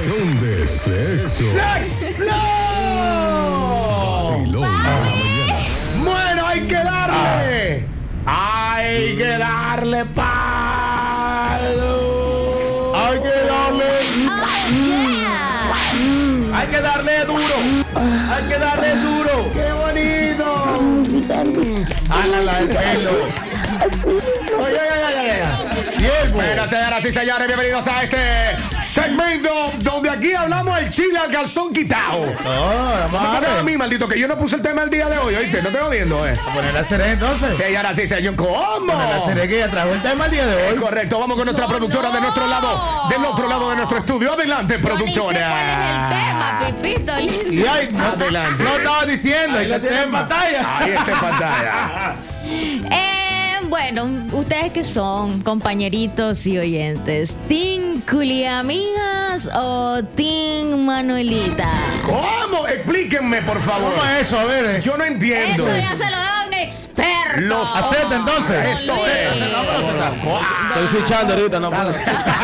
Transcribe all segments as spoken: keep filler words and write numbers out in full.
son de sexo. ¡Sexo! Vacilón a la mañana. Bueno, hay que darle. Hay que darle palo. Hay que darle. Hay que darle duro. Hay que darle duro. ¡Qué bonito! ¡Álala el pelo! Oye, oye, oye, oye. Bueno, señoras y señores, bienvenidos a este segmento donde aquí hablamos del chile al calzón quitado. Oh, madre. A mí, maldito, que yo no puse el tema el día de hoy, ¿oíste? No te estoy viendo, ¿eh? A poner la serie entonces. Señoras y señores, ¿cómo? Poner la serie que ya trajo el tema el día de hoy. Es correcto, vamos con nuestra No, productora no. de nuestro lado, del otro lado de nuestro estudio. Adelante, productora. ¿Cuál es el tema, Pipito? Y ahí, no, Adelante. no estaba diciendo, ahí Ahí está lo el tiene en tema. pantalla. Ahí está en pantalla. Eh, bueno, ustedes que son compañeritos y oyentes, ¿Team Culiamigas o Team Manuelita? ¿Cómo? Explíquenme, por favor. ¿Cómo es eso? A ver. eh. Yo no entiendo. Eso ya se lo dan expertos. Los Acepta entonces. Eso Luis. es. No, pero acepta. Estoy switchando ahorita, no puedo.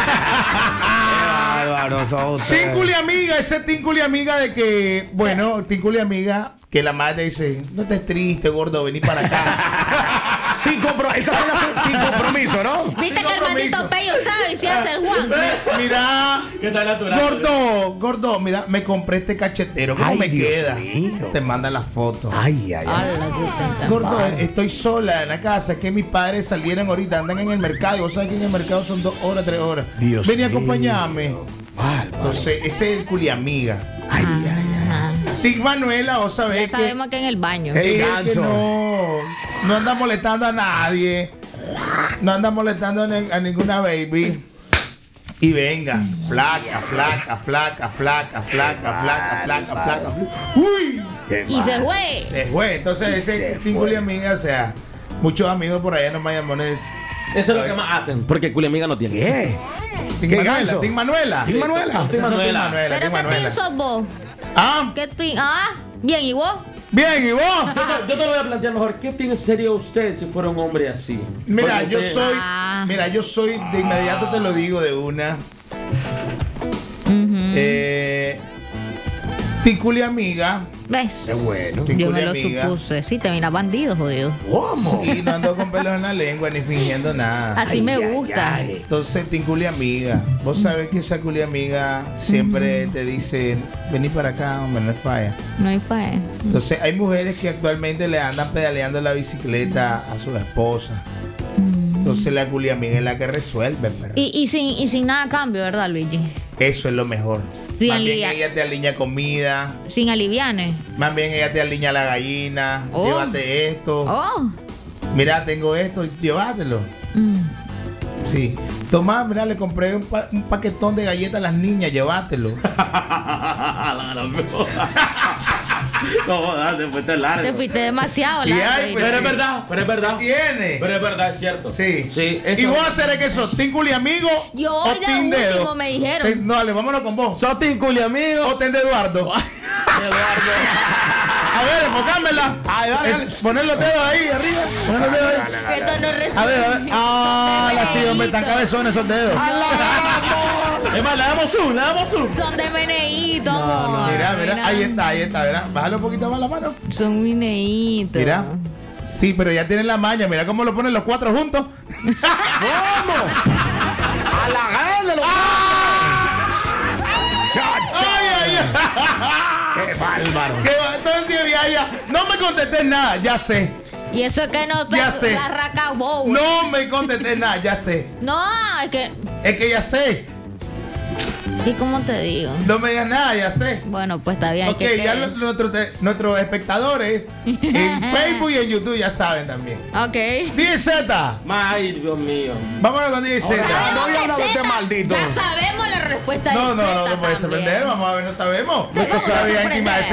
Tinculi amiga, ese Tinculi amiga de que, bueno, Tinculi amiga, que la madre dice, no estés triste, gordo, vení para acá. Sin compromiso. Esas son las sin compromiso, ¿no? Viste Sin que el maldito compromiso. Pello sabe y se hace el Juan. Mira, ¿Qué tal natural? gordo, gordo, mira, me compré este cachetero, ¿cómo Ay, me Dios queda? mío. Te manda la foto. Ay, ay, ay. Ala, yo te- Gordo, estoy sola en la casa, que mis padres salieron ahorita, andan en el mercado, y vos sabes que en el mercado son dos horas, tres horas. Dios Ven y mío. acompañame. Entonces, ese es el culiamiga. Ay, ay, ay. Ajá. Tig Manuela, vos Ya sabés que, sabemos que en el baño. El es el que ganso. no, no anda molestando a nadie, no anda molestando a, ni- a ninguna baby. Y venga, flaca, flaca, flaca, flaca, flaca, flaca, flaca, flaca. Uy, Qué Y mal. se fue. se fue. Entonces, Y ese se Tig fue. Culiamiga, o sea, muchos amigos por allá no me llaman. Eso es lo que más hacen, porque culiamiga no tiene. ¿Qué? Tig ¿Qué Manuela, ganso? Tig Manuela. Tig Manuela. Esa es Tig Manuela. Manuela, Pero Tig ¿qué team Manuela. sos vos? Ah, ¿Qué team? Ah, bien, ¿y vos? bien, ¿y vos? Yo te, yo te lo voy a plantear mejor. ¿Qué tiene serio usted si fuera un hombre así? Mira, Porque yo usted- soy, Ah. mira, yo soy, de inmediato te lo digo de una. Eh, Tinculi amiga. ¿Ves? Qué bueno. Yo me lo amiga. supuse. Sí, te mira bandido, jodido. ¿Cómo? Y no ando con pelos en la lengua ni fingiendo nada. Así Ay, me ay, gusta. ay. Entonces, Tinculi amiga. Vos sabés que esa culi amiga siempre te dice, vení para acá, hombre, no es falla. No hay fe. Entonces, hay mujeres que actualmente le andan pedaleando la bicicleta a sus esposas. Entonces, la culi amiga es la que resuelve, pero Y, y, sin, y sin nada a cambio, ¿verdad, Luigi? eso es lo mejor. Sí, Más bien alivia- ella te alinea comida. Sin alivianes. Más bien ella te alinea la gallina. Oh. Llévate esto. Oh. Mira, tengo esto, llévatelo. Mm. Sí. Tomás, mira, le compré un, pa- un paquetón de galletas a las niñas, llévatelo. No, dale, después te largo. Te fuiste demasiado, Y largo, ay, Luigi. pues, Pero es sí. verdad, pero es verdad. Tiene. Pero es verdad, es cierto. Sí. Sí, eso. ¿Y vos hacer qué sos? ¿Team Culi amigo? Yo o de Team último Dedo? me dijeron. Te- No, dale, vámonos con vos. ¿Sos Team Culi amigo? O Team de Eduardo. A ver, enfocámela. Ay, dale, dale. Es- Poner los dedos ahí arriba. Poner los dedos ahí. Esto no resuelve. A ver, a ver. Ah, la sí, hombre, están cabezones esos dedos. Es más, le damos zoom, le damos zoom. Son de meneíto, amor. Mira, mira, ahí está, ahí está, mira. Bájale un poquito más la mano. Son meneitos. Mira. Sí, pero ya tienen la maña. Mira cómo lo ponen los cuatro juntos. ¿Cómo? A la grande lo ¡Ay, ay, ay! ¡Qué bárbaro! ¿Qué va? Todo el día ya, ya. No me contesté nada, ya sé. Y eso que no te Ya sé. la raca bow. No me contesté nada, ya sé. No, es que. Es que ya sé. ¿Y cómo te digo? No me digas nada, ya sé. Bueno, pues está bien. hay Ok, que ya quede. los- nuestros, te- nuestros espectadores en Facebook y en YouTube ya saben también. Ok. diez Z. Ay, Dios mío. Vámonos con diez Z. Ahora, no había hablado de este Z, maldito. Ya sabemos la respuesta de No, no, no, Z no puede también. sorprender. Vamos a ver, no sabemos. Te Esto vamos a todavía sorprender. íntima de